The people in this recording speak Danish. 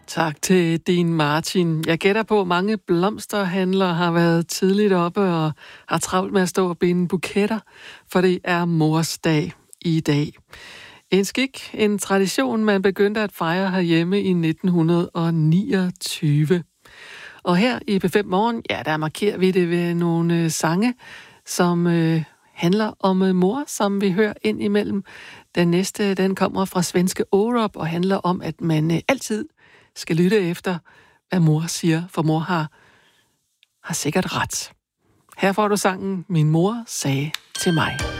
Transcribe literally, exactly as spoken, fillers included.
Tak til din Martin. Jeg gætter på, at mange blomsterhandlere har været tidligt oppe og har travlt med at stå og binde buketter, for det er mors dag i dag. En skik, en tradition, man begyndte at fejre herhjemme i nitten niogtyve. Og her i P fem Morgen, ja, der markerer vi det ved nogle sange, som øh, handler om øh, mor, som vi hører ind imellem. Den næste, den kommer fra svenske Orup og handler om, at man øh, altid skal lytte efter, hvad mor siger, for mor har, har sikkert ret. Her får du sangen Min mor sagde til mig.